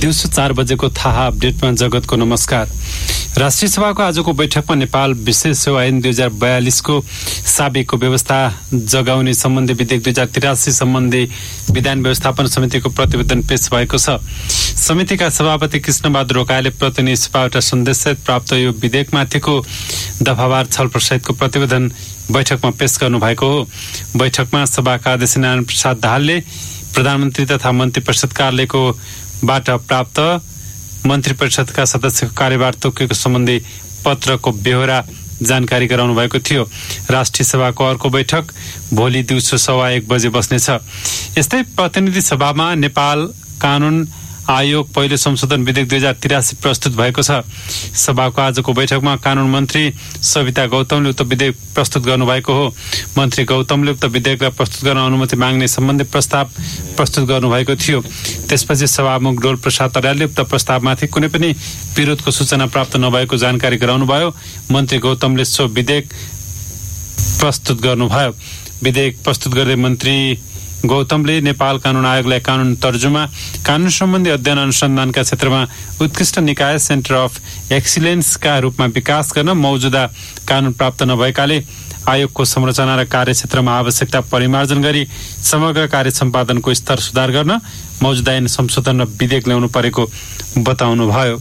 दिउँसो 4 बजेको थाहा अपडेटमा जगतको नमस्कार। राष्ट्रिय सभाको आजको बैठकमा नेपाल विशेष सेवा ऐन 2042 को साबिकको व्यवस्था जगाउने सम्बन्धी विधेयक 2083 सम्बन्धी विधान व्यवस्थापन समितिको प्रतिवेदन पेश भएको छ। समितिका सभापति कृष्णबहादुर रोकाले प्रतिनिधि सभाबाट सन्देशसहित प्राप्त यो विधेयकमाथिको दफावार छलफल सहितको प्रतिवेदन बैठकमा पेश गर्नुभएको हो। बैठकमा सभाका अध्यक्ष नारायण प्रसाद दाहालले प्रधानमन्त्री तथा मन्त्री परिषद कार्यालयको बाट प्राप्त मन्त्री परिषदका सदस्यको कार्यभार तोकिएको सम्बन्धी पत्रको बेहोरा जानकारी गराउनु भएको थियो। राष्ट्रिय सभाको अर्को बैठक भोलि दिउँसो 1:15 बजे बस्नेछ। यस्तै प्रतिनिधि सभामा नेपाल कानून आयोग पहिलो संशोधन विधेयक 2083 प्रस्तुत भएको छ। सभाको आजको बैठकमा कानून मन्त्री सविता गौतमले उक्त विधेयक प्रस्तुत गर्नुभएको हो। मन्त्री गौतमले उक्त विधेयकलाई प्रस्तुत गर्न अनुमति माग्ने सम्बन्धी प्रस्ताव प्रस्तुत गर्नुभएको थियो। त्यसपछि सभामुख डोल प्रसाद अर्यालले उक्त प्रस्तावमाथि कुनै पनि विरोधको सूचना प्राप्त नभएको जानकारी गराउनुभयो। मन्त्री गौतमले सो विधेयक प्रस्तुत गर्नुभयो। विधेयक प्रस्तुत गर्दै मन्त्री गौतमले नेपाल कानून आयोगलाई कानून तर्जुमा, कानून सम्बन्धी अध्ययन अनुसन्धानका क्षेत्रमा उत्कृष्ट निकाय सेन्टर अफ एक्सिलेन्सका रूपमा विकास गर्न मौजुदा कानून प्राप्त नभएकाले आयोगको संरचना र कार्यक्षेत्रमा आवश्यकता परिमार्जन गरी समग्र कार्य सम्पादनको स्तर सुधार गर्न मौजुदा ऐन संशोधन र विधेयक ल्याउनु परेको बताउनुभयो।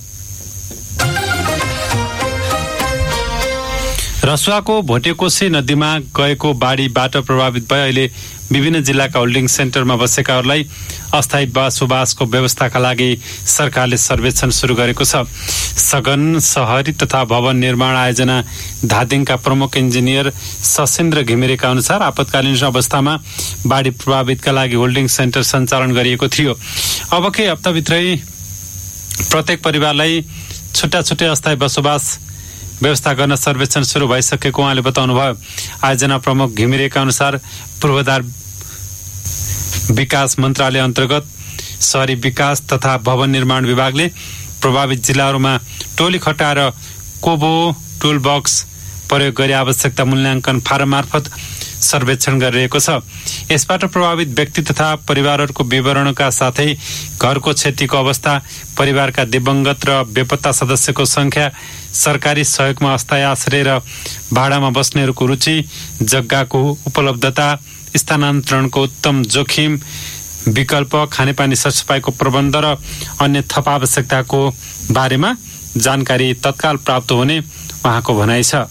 रसुवाको भोटेकोशी नदीमा गएको बाढीबाट प्रभावित भए अहिले विभिन्न जिल्लाका होल्डिङ सेन्टरमा बसेकाहरूलाई अस्थायी बसोबासको व्यवस्थाका लागि सरकारले सर्वेक्षण सुरु गरेको छ। सघन शहरी तथा भवन निर्माण आयोजना धादिङका प्रमुख इन्जिनियर सशेन्द्र घिमिरेका अनुसार आपतकालीन अवस्थामा बाढी प्रभावितका लागि होल्डिङ सेन्टर सञ्चालन गरिएको थियो। अब केही हप्ताभित्रै प्रत्येक परिवारलाई छुट्टा छुट्टै अस्थायी बसोबास व्यवस्था गर्न सर्वेक्षण सुरु भइसकेको उहाँले बताउनुभयो। आयोजना प्रमुख घिमिरेका अनुसार पूर्वाधार विकास मन्त्रालय अन्तर्गत शहरी विकास तथा भवन निर्माण विभागले प्रभावित जिल्लाहरूमा टोली खटाएर कोबो टुल बक्स प्रयोग गरी आवश्यकता मूल्याङ्कन फारम मार्फत सर्वेक्षण गरिरहेको छ। यसबाट प्रभावित व्यक्ति तथा परिवारहरूको विवरणका साथै घरको क्षतिको अवस्था, परिवारका दिवंगत र बेपत्ता सदस्यको संख्या, सरकारी सहयोगमा अस्थायी आश्रय र भाडामा बस्नेहरूको रुचि, जग्गाको उपलब्धता, स्थानान्तरणको उत्तम जोखिम, विकल्प, खानेपानी सरसफाइको प्रबन्ध र अन्य थप आवश्यकताको बारेमा जानकारी तत्काल प्राप्त हुने उहाँको भनाइ छ।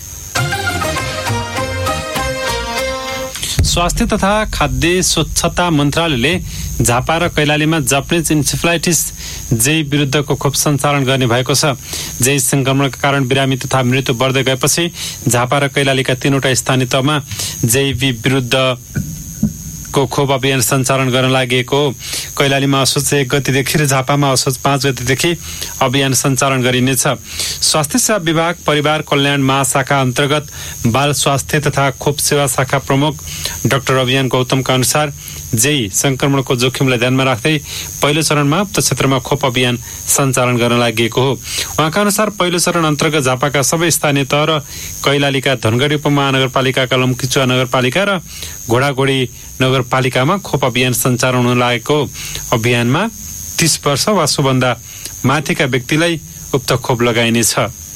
स्वास्थ्य तथा खाद्य स्वच्छता मन्त्रालयले झापा र कैलालीमा जापानिज इन्सेफलाइटिस जेई विरुद्धको खोप सञ्चालन गर्ने भएको छ। जेई संक्रमणका कारण बिरामी तथा मृत्यु बढ्दै गएपछि झापा र कैलालीका 3वटा स्थानीय तहमा जेईभी विरुद्धको खोप अभियान सञ्चालन गर्न लागि कैलालीमा असोज 1 गतेदेखि र झापामा असोज 5 गतेदेखि अभियान सञ्चालन गरिनेछ। स्वास्थ्य सेवा विभाग परिवार कल्याण महाशाखा अन्तर्गत बाल स्वास्थ्य तथा खोप सेवा शाखा प्रमुख डाक्टर अभियान गौतमका अनुसार जेई संक्रमणको जोखिमलाई ध्यानमा राख्दै पहिलो चरणमा उक्त क्षेत्रमा खोप अभियान सञ्चालन गर्न लागि हो। उहाँका अनुसार पहिलो चरण अन्तर्गत झापाका सबै स्थानीय तह र कैलालीका धनगढी उपमहानगरपालिकाका लम्कीचुवा नगरपालिका र घोडाघोडी नगरपालिकामा खोप अभियान सञ्चालन हुन लागेको अभियानमा 30 वर्ष वा सोभन्दा माथिका व्यक्तिलाई उक्त खोप लगाइनेछ।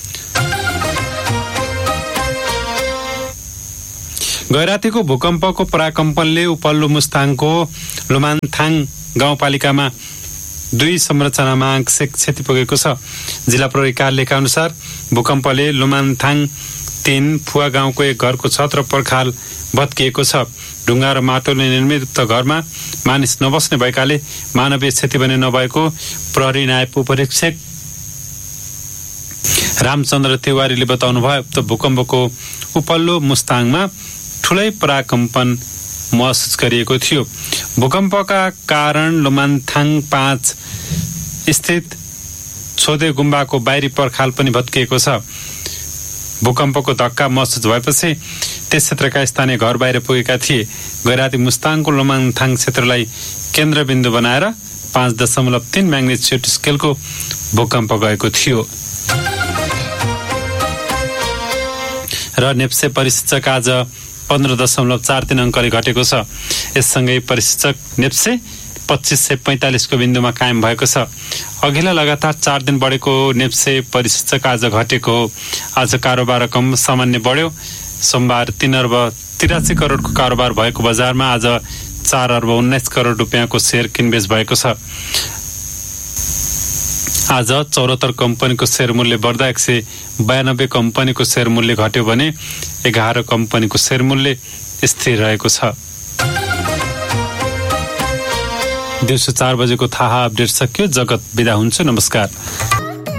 गैरातीको भूकम्पको पराकम्पनले उपल्लो मुस्ताङको लुमान्थाङ गाउँपालिकामा 2 संरचनामा आंशिक क्षति पुगेको छ। जिल्ला प्रहरी कार्यालयका अनुसार भूकम्पले लुमान्थाङ 3 फुवा गाउँको एक घरको छत र पर्खाल भत्किएको छ। ढुङ्गा र माटोले निर्मित उक्त घरमा मानिस नबस्ने भएकाले मानवीय क्षति भने नभएको प्रहरी नायब उपरीक्षक रामचन्द्र तिवारीले बताउनुभयो। उक्त भूकम्पको उपल्लो मुस्ताङमा ठूलै पराकम्पन महसुस गरिएको थियो। भूकम्पका कारण लुमान्थाङ 5 स्थित छोदे गुम्बाको बाहिरी पर्खाल पनि भत्किएको छ। भूकम्पको धक्का महसुस भएपछि त्यस क्षेत्रका स्थानीय घर बाहिर पुगेका थिए। गैराती मुस्ताङको लुमान्थाङ क्षेत्रलाई केन्द्रबिन्दु बनाएर 5.3 म्याग्निट्युड स्केलको भूकम्प गएको थियो। र नेप्से परिसूचक आज 15.43 अङ्कले घटेको छ। यससँगै परिसूचक नेप्से 2545 को बिन्दुमा कायम भएको छ। अघिल्ला लगातार 4 दिन बढेको नेप्से परिसूचक आज घटेको हो। आज कारोबार रकम सामान्य बढ्यो। सोमबार 3 अर्ब 83 करोडको कारोबार भएको बजारमा आज 4 अर्ब 19 करोड रुपियाँको शेयर किनबेच भएको छ। आज 74 कम्पनीको शेयर मूल्य बढ्दा 192 कम्पनीको शेयर मूल्य घट्यो भने 11 कम्पनीको शेयर मूल्य स्थिर रहेको छ। दिउँसो 4 बजेको थाहा अपडेट सकियो। जगत बिदा हुन्छ। नमस्कार।